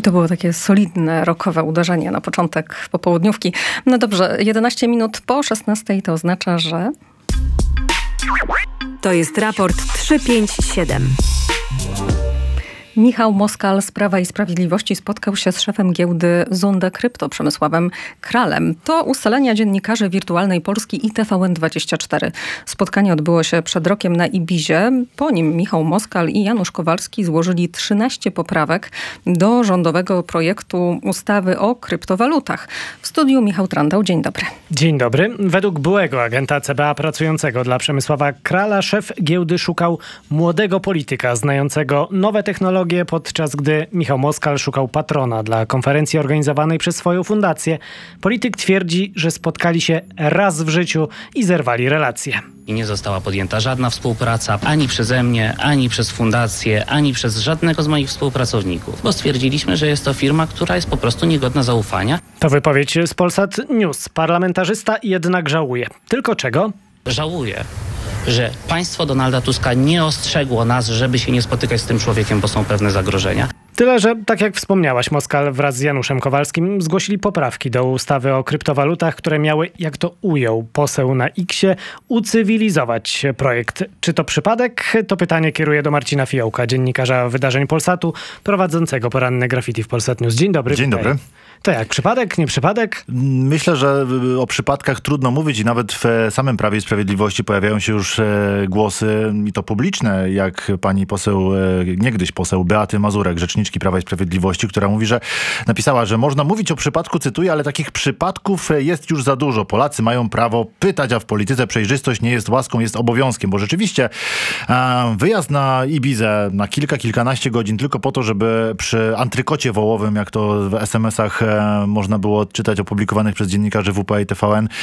To było takie solidne, rockowe uderzenie na początek popołudniówki. No dobrze, 11 minut po 16 to oznacza, że... To jest raport 357. Michał Moskal z Prawa i Sprawiedliwości spotkał się z szefem giełdy Zonda Krypto Przemysławem Kralem. To ustalenia dziennikarzy Wirtualnej Polski i TVN24. Spotkanie odbyło się przed rokiem na Ibizie. Po nim Michał Moskal i Janusz Kowalski złożyli 13 poprawek do rządowego projektu ustawy o kryptowalutach. W studiu Michał Trandał. Dzień dobry. Dzień dobry. Według byłego agenta CBA pracującego dla Przemysława Krala szef giełdy szukał młodego polityka znającego nowe technologie, podczas gdy Michał Moskal szukał patrona dla konferencji organizowanej przez swoją fundację. Polityk twierdzi, że spotkali się raz w życiu i zerwali relacje. I nie została podjęta żadna współpraca ani przeze mnie, ani przez fundację, ani przez żadnego z moich współpracowników, bo stwierdziliśmy, że jest to firma, która jest po prostu niegodna zaufania. To wypowiedź z Polsat News. Parlamentarzysta jednak żałuje. Tylko czego? Żałuję, że państwo Donalda Tuska nie ostrzegło nas, żeby się nie spotykać z tym człowiekiem, bo są pewne zagrożenia. Tyle, że tak jak wspomniałaś, Moskal wraz z Januszem Kowalskim zgłosili poprawki do ustawy o kryptowalutach, które miały, jak to ujął poseł na X-ie, ucywilizować projekt. Czy to przypadek? To pytanie kieruję do Marcina Fiołka, dziennikarza wydarzeń Polsatu, prowadzącego poranne graffiti w Polsat News. Dzień dobry. Dzień dobry. To jak, przypadek, nie przypadek? Myślę, że o przypadkach trudno mówić i nawet w samym Prawie i Sprawiedliwości pojawiają się już głosy, i to publiczne, jak pani poseł, niegdyś poseł Beaty Mazurek, rzeczniczki Prawa i Sprawiedliwości, która mówi, że napisała, że można mówić o przypadku, cytuję, ale takich przypadków jest już za dużo. Polacy mają prawo pytać, a w polityce przejrzystość nie jest łaską, jest obowiązkiem, bo rzeczywiście wyjazd na Ibizę na kilkanaście godzin tylko po to, żeby przy antrykocie wołowym, jak to w SMS-ach można było odczytać, opublikowanych przez dziennikarzy WP i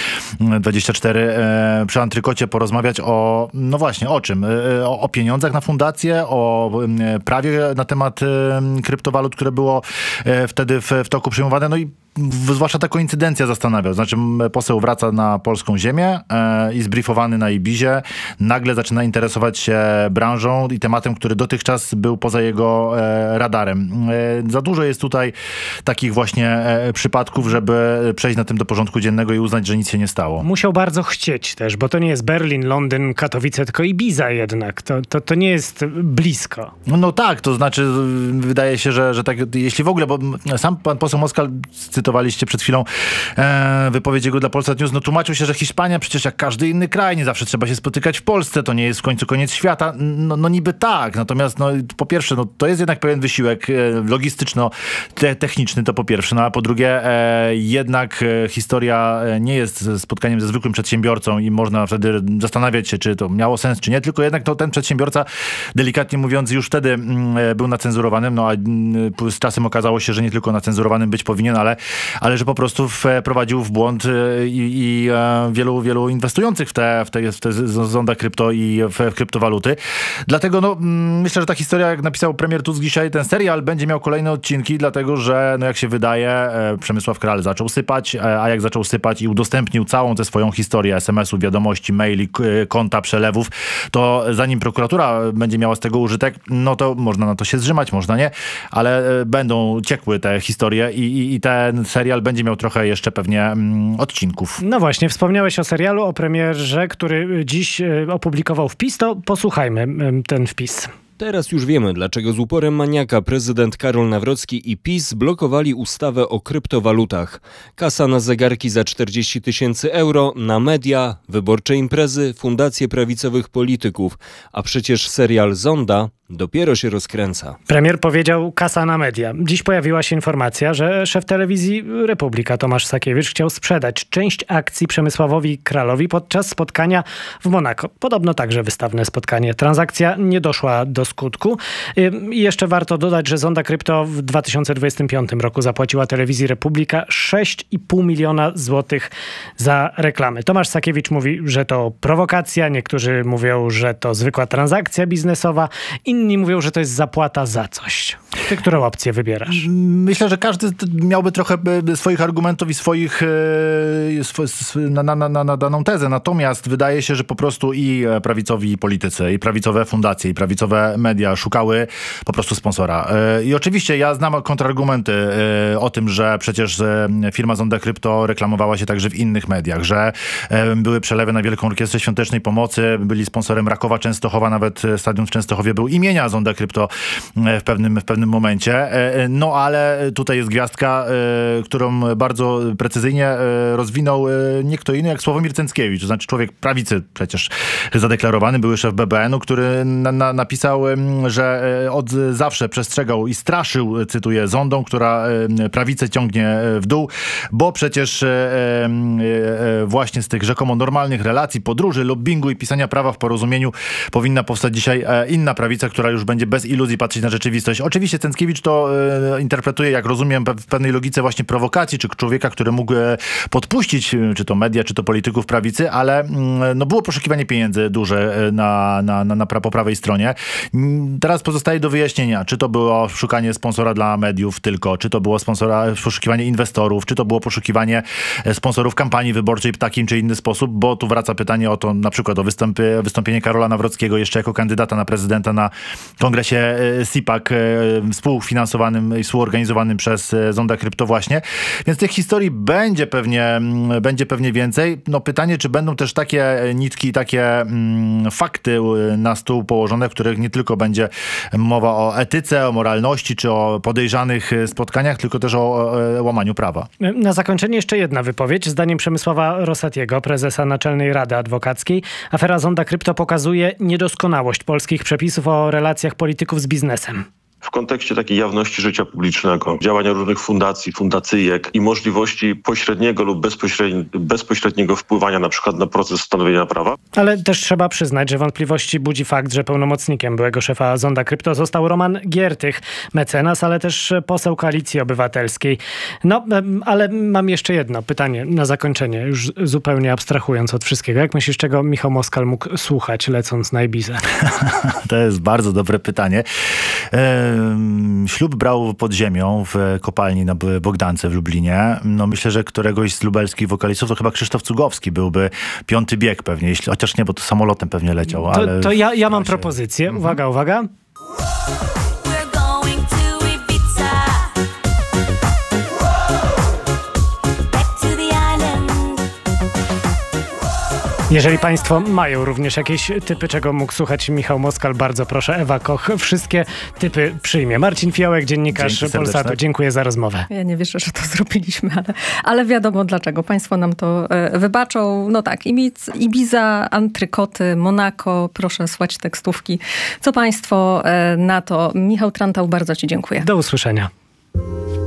TVN24, przy antrykocie porozmawiać o, no właśnie, o czym? O pieniądzach na fundację, o prawie na temat kryptowalut, które było wtedy w toku przyjmowane. No i zwłaszcza ta koincydencja zastanawia. Znaczy poseł wraca na polską ziemię i zbriefowany na Ibizie nagle zaczyna interesować się branżą i tematem, który dotychczas był poza jego radarem. Za dużo jest tutaj takich właśnie przypadków, żeby przejść na tym do porządku dziennego i uznać, że nic się nie stało. Musiał bardzo chcieć też, bo to nie jest Berlin, Londyn, Katowice, tylko Ibiza jednak. To nie jest blisko. No tak, to znaczy wydaje się, że tak, jeśli w ogóle, bo sam pan poseł Moskal, cytowaliście przed chwilą wypowiedź jego dla Polsat News, no tłumaczył się, że Hiszpania przecież jak każdy inny kraj, nie zawsze trzeba się spotykać w Polsce, to nie jest w końcu koniec świata. No niby tak, natomiast no, po pierwsze, no, to jest jednak pewien wysiłek logistyczno-techniczny, to po pierwsze, no a po drugie jednak historia nie jest spotkaniem ze zwykłym przedsiębiorcą i można wtedy zastanawiać się, czy to miało sens, czy nie, tylko jednak to ten przedsiębiorca, delikatnie mówiąc, już wtedy był nacenzurowanym, no a z czasem okazało się, że nie tylko nacenzurowanym być powinien, ale że po prostu wprowadził w błąd i wielu inwestujących w te zonda krypto i w kryptowaluty. Dlatego no, myślę, że ta historia, jak napisał premier Tusk dzisiaj, ten serial będzie miał kolejne odcinki, dlatego że no jak się wydaje, Przemysław Kral zaczął sypać, a jak zaczął sypać i udostępnił całą tę swoją historię SMS-ów, wiadomości, maili, konta, przelewów, to zanim prokuratura będzie miała z tego użytek, no to można na to się zrzymać, można nie, ale będą ciekły te historie i ten serial będzie miał trochę jeszcze pewnie odcinków. No właśnie, wspomniałeś o serialu, o premierze, który dziś opublikował wpis, to posłuchajmy ten wpis. Teraz już wiemy, dlaczego z uporem maniaka prezydent Karol Nawrocki i PiS blokowali ustawę o kryptowalutach. Kasa na zegarki za 40 000 euro, na media, wyborcze imprezy, fundacje prawicowych polityków. A przecież serial Zonda dopiero się rozkręca. Premier powiedział kasa na media. Dziś pojawiła się informacja, że szef telewizji Republika Tomasz Sakiewicz chciał sprzedać część akcji Przemysławowi Kralowi podczas spotkania w Monako. Podobno także wystawne spotkanie. Transakcja nie doszła do skutku. I jeszcze warto dodać, że Zonda Krypto w 2025 roku zapłaciła telewizji Republika 6,5 miliona złotych za reklamy. Tomasz Sakiewicz mówi, że to prowokacja. Niektórzy mówią, że to zwykła transakcja biznesowa. Inni mówią, że to jest zapłata za coś. Ty którą opcję wybierasz? Myślę, że każdy miałby trochę swoich argumentów i swoich na daną tezę. Natomiast wydaje się, że po prostu i prawicowi politycy, i prawicowe fundacje, i prawicowe media szukały po prostu sponsora. I oczywiście ja znam kontrargumenty o tym, że przecież firma Zonda Krypto reklamowała się także w innych mediach, że były przelewy na Wielką Orkiestrę Świątecznej Pomocy, byli sponsorem Rakowa Częstochowa, nawet stadion w Częstochowie był imienia Zonda Krypto w pewnym momencie. No ale tutaj jest gwiazdka, którą bardzo precyzyjnie rozwinął nie kto inny jak Sławomir Cęckiewicz, to znaczy człowiek prawicy przecież zadeklarowany, były szef BBN-u, który napisał, że od zawsze przestrzegał i straszył, cytuję, zondą, która prawicę ciągnie w dół, bo przecież właśnie z tych rzekomo normalnych relacji, podróży, lobbingu i pisania prawa w porozumieniu powinna powstać dzisiaj inna prawica, która już będzie bez iluzji patrzeć na rzeczywistość. Oczywiście Cęckiewicz to interpretuje, jak rozumiem, w pewnej logice właśnie prowokacji, czy człowieka, który mógł podpuścić, czy to media, czy to polityków prawicy, ale no było poszukiwanie pieniędzy duże po prawej stronie. Teraz pozostaje do wyjaśnienia, czy to było szukanie sponsora dla mediów tylko, czy to było poszukiwanie inwestorów, czy to było poszukiwanie sponsorów kampanii wyborczej w takim czy inny sposób, bo tu wraca pytanie o to, na przykład o wystąpienie Karola Nawrockiego jeszcze jako kandydata na prezydenta na kongresie CIPAC, współfinansowanym i współorganizowanym przez Zonda Krypto właśnie. Więc tych historii będzie pewnie więcej. No pytanie, czy będą też takie nitki, takie fakty na stół położone, w których nie tylko będzie mowa o etyce, o moralności, czy o podejrzanych spotkaniach, tylko też o łamaniu prawa. Na zakończenie jeszcze jedna wypowiedź. Zdaniem Przemysława Rosatiego, prezesa Naczelnej Rady Adwokackiej, afera Zonda Krypto pokazuje niedoskonałość polskich przepisów o relacjach polityków z biznesem. W kontekście takiej jawności życia publicznego, działania różnych fundacji, fundacyjek i możliwości pośredniego lub bezpośredniego wpływania na przykład na proces stanowienia prawa. Ale też trzeba przyznać, że wątpliwości budzi fakt, że pełnomocnikiem byłego szefa Zonda Krypto został Roman Giertych, mecenas, ale też poseł Koalicji Obywatelskiej. No, ale mam jeszcze jedno pytanie na zakończenie, już zupełnie abstrahując od wszystkiego. Jak myślisz, czego Michał Moskal mógł słuchać, lecąc na Ibizę? To jest bardzo dobre pytanie. Ślub brał pod ziemią w kopalni na Bogdance w Lublinie. No myślę, że któregoś z lubelskich wokalistów to chyba Krzysztof Cugowski byłby piąty bieg pewnie, chociaż nie, bo to samolotem pewnie leciał. Ale to ja mam propozycję. Uwaga. Jeżeli państwo mają również jakieś typy, czego mógł słuchać Michał Moskal, bardzo proszę, Ewa Koch wszystkie typy przyjmie. Marcin Fiołek, dziennikarz Polsatu. Dziękuję za rozmowę. Ja nie wierzę, że to zrobiliśmy, ale wiadomo dlaczego. Państwo nam to wybaczą. No tak, Ibiza, Antrykoty, Monako. Proszę słać tekstówki. Co państwo na to? Michał Trantał, bardzo ci dziękuję. Do usłyszenia.